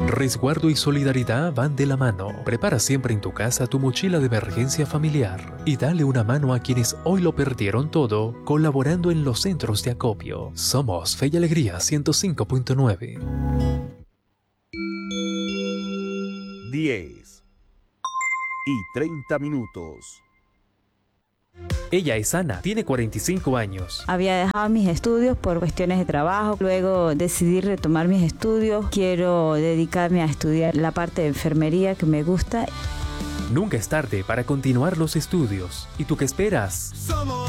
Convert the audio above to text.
Resguardo y solidaridad van de la mano. Prepara siempre en tu casa tu mochila de emergencia familiar y dale una mano a quienes hoy lo perdieron todo colaborando en los centros de acopio. Somos Fe y Alegría 105.9. 10:30. Ella es Ana, tiene 45 años. Había dejado mis estudios por cuestiones de trabajo, luego decidí retomar mis estudios. Quiero dedicarme a estudiar la parte de enfermería que me gusta. Nunca es tarde para continuar los estudios. ¿Y tú qué esperas?